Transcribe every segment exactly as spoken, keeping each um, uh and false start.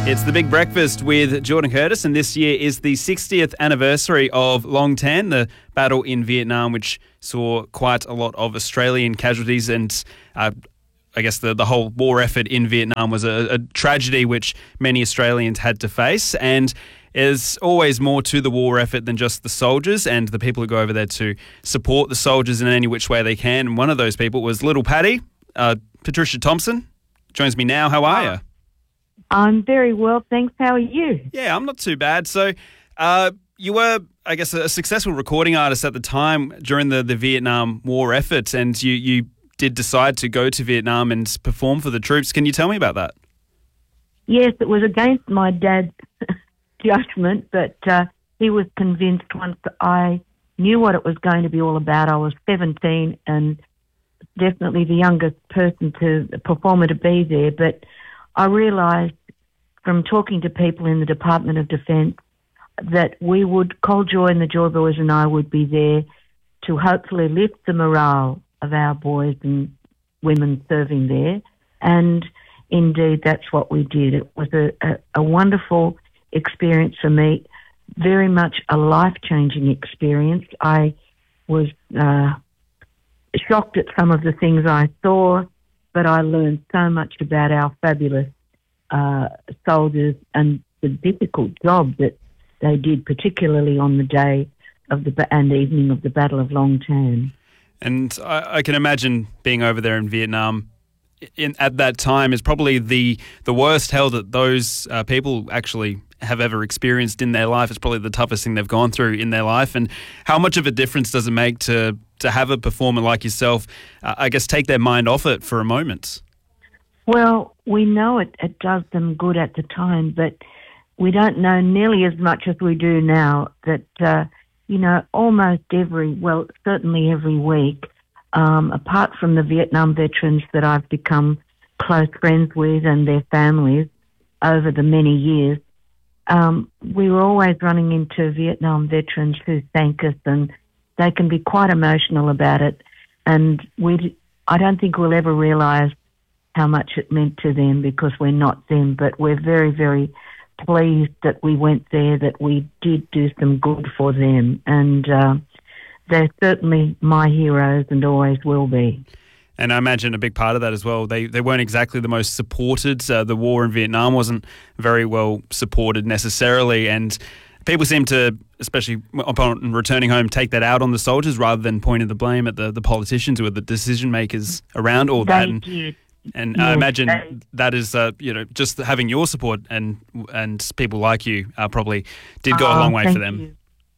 It's the Big Breakfast with Jordan Curtis, and this year is the sixtieth anniversary of Long Tan, the battle in Vietnam, which saw quite a lot of Australian casualties. And uh, I guess the, the whole war effort in Vietnam was a, a tragedy which many Australians had to face. And there's always more to the war effort than just the soldiers and the people who go over there to support the soldiers in any which way they can. And one of those people was little Patty. Uh, Patricia Thompson joins me now. How are you? I'm very well, thanks. How are you? Yeah, I'm not too bad. So uh, you were, I guess, a successful recording artist at the time during the, the Vietnam War effort, and you, you did decide to go to Vietnam and perform for the troops. Can you tell me about that? Yes, it was against my dad's judgment, but uh, he was convinced once I knew what it was going to be all about. I was seventeen and definitely the youngest person to performer to be there, but I realised from talking to people in the Department of Defence that we would, Col Joy and the Joy Boys and I would be there to hopefully lift the morale of our boys and women serving there. And indeed, that's what we did. It was a, a, a wonderful experience for me, very much a life-changing experience. I was uh, shocked at some of the things I saw, but I learned so much about our fabulous uh, soldiers and the difficult job that they did, particularly on the day of the and evening of the Battle of Long Tan. And I, I can imagine being over there in Vietnam in, at that time is probably the the worst hell that those uh, people actually have ever experienced in their life. It's probably the toughest thing they've gone through in their life. And how much of a difference does it make to to have a performer like yourself, uh, I guess, take their mind off it for a moment? Well, we know it, it does them good at the time, but we don't know nearly as much as we do now that, uh, you know, almost every, well, certainly every week, um, apart from the Vietnam veterans that I've become close friends with and their families over the many years, um, we were always running into Vietnam veterans who thank us, and they can be quite emotional about it. And we, I don't think we'll ever realise how much it meant to them because we're not them, but we're very, very pleased that we went there, that we did do some good for them. And uh, they're certainly my heroes and always will be. And I imagine a big part of that as well, they they weren't exactly the most supported. Uh, the war in Vietnam wasn't very well supported necessarily, and people seem to, especially upon returning home, take that out on the soldiers rather than pointing the blame at the, the politicians who are the decision makers around all that. They And, did. and yes, I imagine they, that is, uh, you know, just having your support and and people like you uh, probably did go oh, a long way thank for them. you.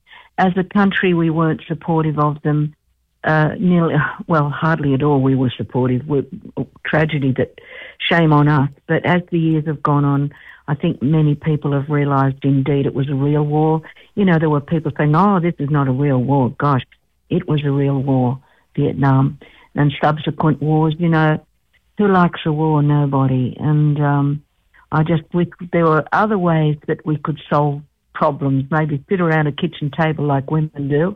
As a country, we weren't supportive of them. Uh, nearly, well, hardly at all we were supportive. We're, tragedy that, shame on us. But as the years have gone on, I think many people have realised indeed it was a real war. You know, there were people saying, oh, this is not a real war. Gosh, it was a real war, Vietnam. And subsequent wars, you know, who likes a war? Nobody. And um, I just wish there were other ways that we could solve problems, maybe sit around a kitchen table like women do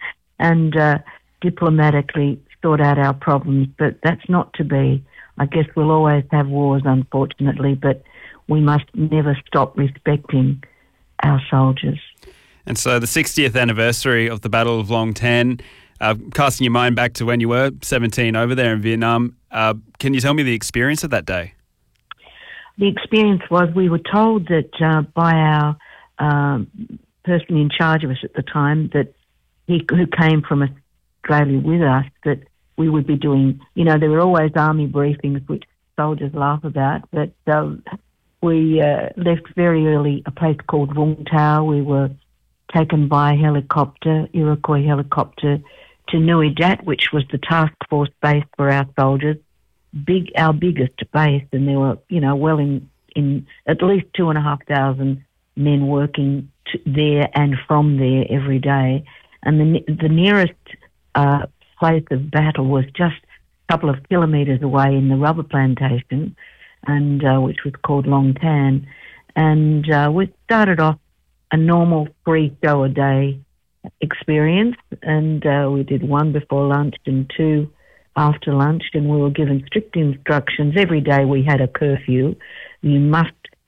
and uh, diplomatically sort out our problems. But that's not to be. I guess we'll always have wars, unfortunately, but we must never stop respecting our soldiers. And so the sixtieth anniversary of the Battle of Long Tan, uh, casting your mind back to when you were seventeen over there in Vietnam, uh, can you tell me the experience of that day? The experience was we were told that uh, by our um, person in charge of us at the time, that he who came from Australia with us, that we would be doing, you know, there were always army briefings, which soldiers laugh about, but um, we uh, left very early a place called Vung Tau. We were taken by helicopter, Iroquois helicopter, to Nui Dat, which was the task force base for our soldiers, big, our biggest base, and there were, you know, well in, in at least two and a half thousand men working to there and from there every day. And the, the nearest uh, place of battle was just a couple of kilometres away in the rubber plantation, and uh, which was called Long Tan. And uh, we started off a normal three show a day experience, and uh, we did one before lunch and two after lunch, and we were given strict instructions. Every day we had a curfew. You must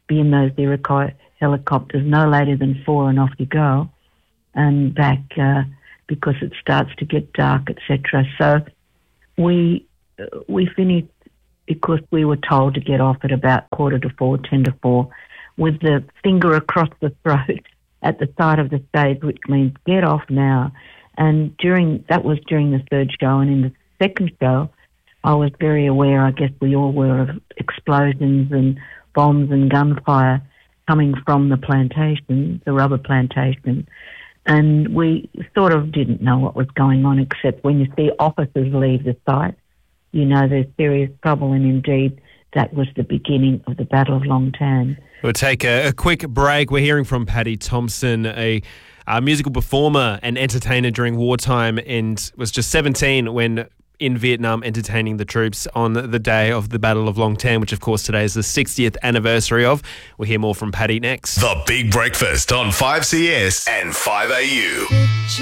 be in those Iroquois helicopters no later than four and off you go and back uh, because it starts to get dark, et cetera. So we we finished because we were told to get off at about quarter to four, ten to four, with the finger across the throat at the side of the stage, which means get off now. And during that was during the third show, and in the second show, I was very aware, I guess we all were, of explosions and bombs and gunfire coming from the plantation, the rubber plantation. And we sort of didn't know what was going on, except when you see officers leave the site, you know there's serious trouble, and indeed that was the beginning of the Battle of Long Tan. We'll take a, a quick break. We're hearing from Paddy Thompson, a, a musical performer and entertainer during wartime, and was just seventeen when in Vietnam entertaining the troops on the day of the Battle of Long Tan, which of course today is the sixtieth anniversary of. We'll hear more from Paddy next. The Big Breakfast on five C S and five A U.